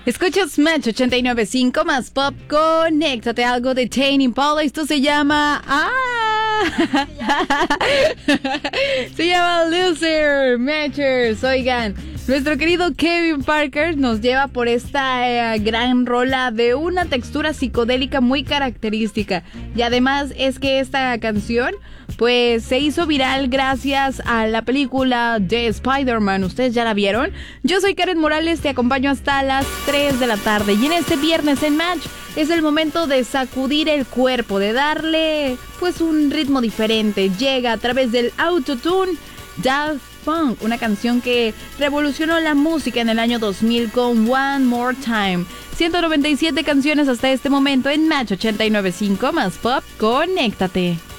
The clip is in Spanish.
Escuchas Match 89.5 más pop. Conéctate, algo de Tame Impala. Esto se llama... Se llama Loser. Matchers. Oigan, nuestro querido Kevin Parker nos lleva por esta gran rola de una textura psicodélica muy característica. Y además es que esta canción pues se hizo viral gracias a la película de Spider-Man. ¿Ustedes ya la vieron? Yo soy Karen Morales, te acompaño hasta las 3 de la tarde. Y en este viernes en Match es el momento de sacudir el cuerpo, de darle pues un ritmo diferente. Llega a través del autotune Daft Punk, una canción que revolucionó la música en el año 2000 con One More Time. 197 canciones hasta este momento en Match 89.5 más pop. Conéctate.